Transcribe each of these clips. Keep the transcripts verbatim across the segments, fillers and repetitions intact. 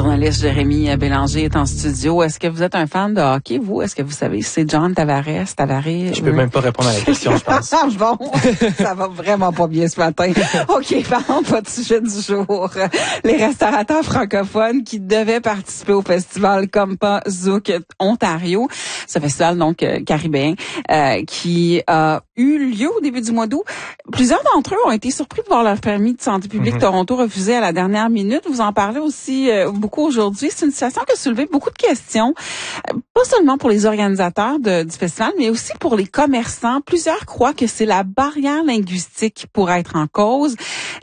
journaliste Jérémy Bélanger est en studio. Est-ce que vous êtes un fan de hockey, vous? Est-ce que vous savez si c'est John Tavares, Tavares? Je peux même pas répondre à la question, je pense. Bon, ça va vraiment pas bien ce matin. OK, parlons pas de sujet du jour. Les restaurateurs francophones qui devaient participer au festival Compa Zouk Ontario, ce festival donc euh, caribéen, euh, qui a eu lieu au début du mois d'août. Plusieurs d'entre eux ont été surpris de voir leur permis de santé publique mm-hmm. Toronto refusé à la dernière minute. Vous en parlez aussi euh, beaucoup aujourd'hui. C'est une situation qui a soulevé beaucoup de questions, euh, pas seulement pour les organisateurs de, du festival, mais aussi pour les commerçants. Plusieurs croient que c'est la barrière linguistique qui pourrait être en cause.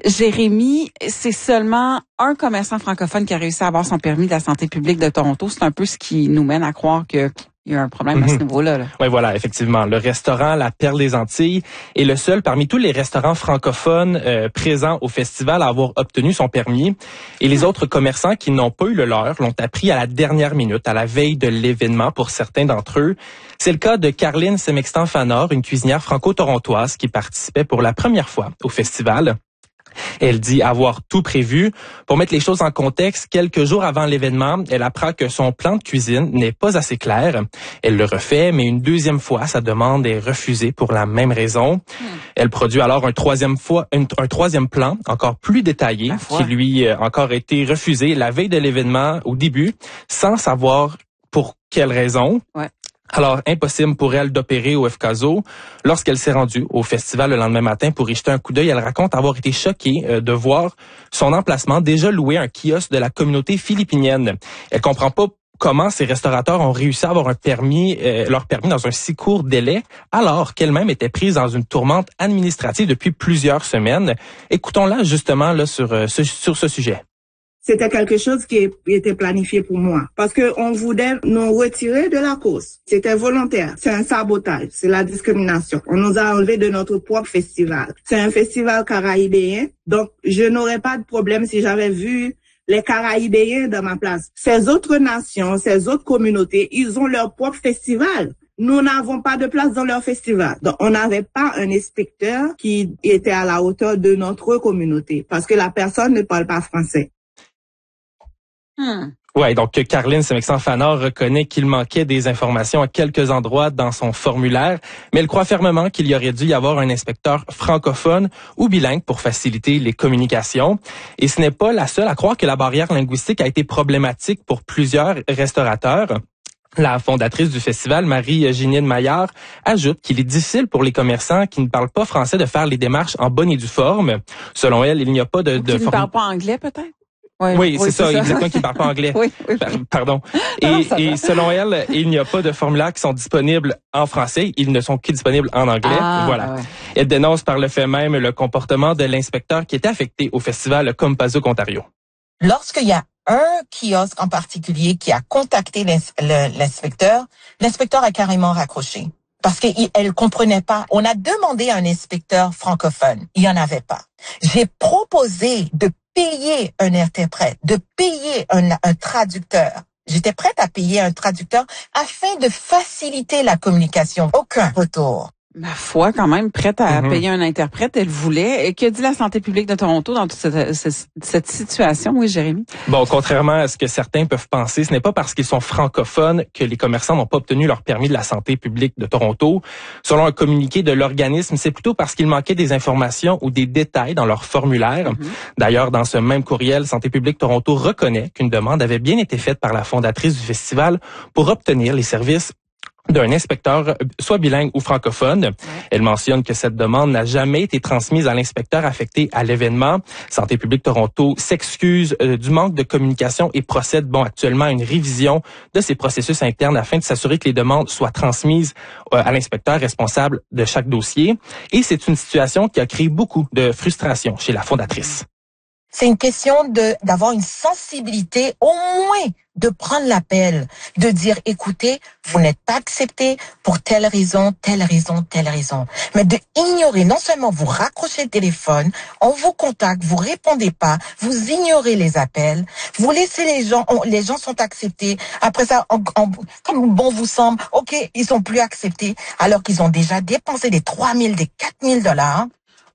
Jérémy, c'est seulement un commerçant francophone qui a réussi à avoir son permis de la santé publique de Toronto. C'est un peu ce qui nous mène à croire que il y a un problème à ce niveau-là. Là. Oui, voilà, effectivement. Le restaurant La Perle des Antilles est le seul parmi tous les restaurants francophones euh, présents au festival à avoir obtenu son permis. Et les autres commerçants qui n'ont pas eu le leur l'ont appris à la dernière minute, à la veille de l'événement pour certains d'entre eux. C'est le cas de Caroline Semextan-Fanor, une cuisinière franco-torontoise qui participait pour la première fois au festival. Elle dit avoir tout prévu. Pour mettre les choses en contexte, quelques jours avant l'événement, elle apprend que son plan de cuisine n'est pas assez clair. Elle le refait, mais une deuxième fois, sa demande est refusée pour la même raison. Hmm. Elle produit alors un troisième fois, un, un troisième plan encore plus détaillé qui lui a encore été refusé la veille de l'événement au début, sans savoir pour quelle raison. Ouais. Alors, impossible pour elle d'opérer au F K Z O. Lorsqu'elle s'est rendue au festival le lendemain matin pour y jeter un coup d'œil, elle raconte avoir été choquée euh, de voir son emplacement déjà loué à un kiosque de la communauté philippinienne. Elle comprend pas comment ces restaurateurs ont réussi à avoir un permis, euh, leur permis dans un si court délai, alors qu'elle-même était prise dans une tourmente administrative depuis plusieurs semaines. Écoutons-la justement là sur, euh, ce, sur ce sujet. C'était quelque chose qui était planifié pour moi parce que on voulait nous retirer de la course. C'était volontaire. C'est un sabotage. C'est la discrimination. On nous a enlevé de notre propre festival. C'est un festival caraïbéen. Donc, je n'aurais pas de problème si j'avais vu les Caraïbéens dans ma place. Ces autres nations, ces autres communautés, ils ont leur propre festival. Nous n'avons pas de place dans leur festival. Donc, on n'avait pas un inspecteur qui était à la hauteur de notre communauté parce que la personne ne parle pas français. Hmm. Ouais, donc Caroline Semextan-Fanor reconnaît qu'il manquait des informations à quelques endroits dans son formulaire, mais elle croit fermement qu'il y aurait dû y avoir un inspecteur francophone ou bilingue pour faciliter les communications. Et ce n'est pas la seule à croire que la barrière linguistique a été problématique pour plusieurs restaurateurs. La fondatrice du festival, Marie-Ginine Maillard, ajoute qu'il est difficile pour les commerçants qui ne parlent pas français de faire les démarches en bonne et due forme. Selon elle, il n'y a pas de... Ou qui de ne form... parlent pas anglais, peut-être? Oui, oui, c'est, c'est ça, ça, exactement, qui ne parle pas anglais. oui, oui. Pardon. Et, et selon elle, il n'y a pas de formulaires qui sont disponibles en français. Ils ne sont que disponibles en anglais. Ah, voilà. Ouais. Elle dénonce par le fait même le comportement de l'inspecteur qui était affecté au festival Compa Zouk Ontario. Lorsqu'il y a un kiosque en particulier qui a contacté l'inspecteur, l'inspecteur a carrément raccroché. Parce qu'elle comprenait pas. On a demandé à un inspecteur francophone. Il y en avait pas. J'ai proposé de payer un interprète, de payer un, un traducteur. J'étais prête à payer un traducteur afin de faciliter la communication. Aucun retour. Ma foi, quand même, prête à Mm-hmm. payer un interprète, elle voulait. Et que dit la santé publique de Toronto dans toute cette, cette, cette situation, oui, Jérémy? Bon, contrairement à ce que certains peuvent penser, ce n'est pas parce qu'ils sont francophones que les commerçants n'ont pas obtenu leur permis de la santé publique de Toronto. Selon un communiqué de l'organisme, c'est plutôt parce qu'il manquait des informations ou des détails dans leur formulaire. Mm-hmm. D'ailleurs, dans ce même courriel, Santé publique Toronto reconnaît qu'une demande avait bien été faite par la fondatrice du festival pour obtenir les services d'un inspecteur, soit bilingue ou francophone. Ouais. Elle mentionne que cette demande n'a jamais été transmise à l'inspecteur affecté à l'événement. Santé publique Toronto s'excuse euh, du manque de communication et procède bon actuellement à une révision de ses processus internes afin de s'assurer que les demandes soient transmises euh, à l'inspecteur responsable de chaque dossier. Et c'est une situation qui a créé beaucoup de frustration chez la fondatrice. C'est une question de d'avoir une sensibilité, au moins de prendre l'appel, de dire, écoutez, vous n'êtes pas accepté pour telle raison, telle raison, telle raison. Mais de ignorer, non seulement vous raccrochez le téléphone, on vous contacte, vous répondez pas, vous ignorez les appels, vous laissez les gens, on, les gens sont acceptés. Après ça, on, on, comme bon vous semble, ok, ils sont plus acceptés, alors qu'ils ont déjà dépensé des trois mille, des quatre mille dollars.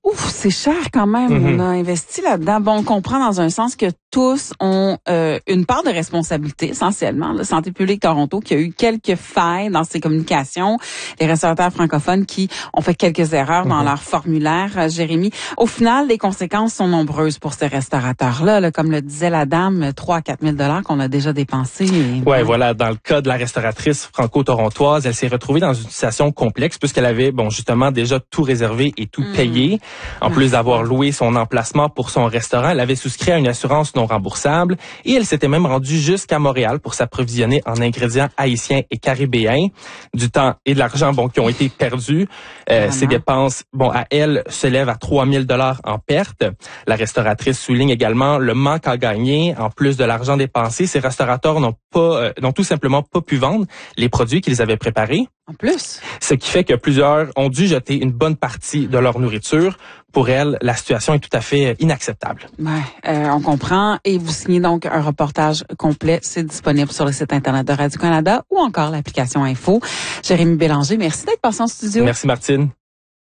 Ouf, c'est cher quand même. Mm-hmm. On a investi là-dedans. Bon, on comprend dans un sens que tous ont euh, une part de responsabilité, essentiellement. La Santé publique Toronto qui a eu quelques failles dans ses communications. Les restaurateurs francophones qui ont fait quelques erreurs mm-hmm. dans leur formulaire. Euh, Jérémy, au final, les conséquences sont nombreuses pour ces restaurateurs-là. Là, comme le disait la dame, trois à quatre mille dollars qu'on a déjà dépensés. Et... Ouais, voilà. Dans le cas de la restauratrice franco-torontoise, elle s'est retrouvée dans une situation complexe puisqu'elle avait, bon, justement, déjà tout réservé et tout mm. payé. En plus d'avoir loué son emplacement pour son restaurant, elle avait souscrit à une assurance non remboursable et elle s'était même rendue jusqu'à Montréal pour s'approvisionner en ingrédients haïtiens et caribéens. Du temps et de l'argent, bon, qui ont été perdus. Euh, ces dépenses, bon, à elle, s'élèvent à trois mille dollars en perte. La restauratrice souligne également le manque à gagner. En plus de l'argent dépensé, ces restaurateurs n'ont pas, euh, n'ont tout simplement pas pu vendre les produits qu'ils avaient préparés. En plus. Ce qui fait que plusieurs ont dû jeter une bonne partie de leur nourriture. Pour elle, la situation est tout à fait inacceptable. Ouais, euh, on comprend. Et vous signez donc un reportage complet. C'est disponible sur le site Internet de Radio-Canada ou encore l'application Info. Jérémy Bélanger, merci d'être passé en studio. Merci Martine.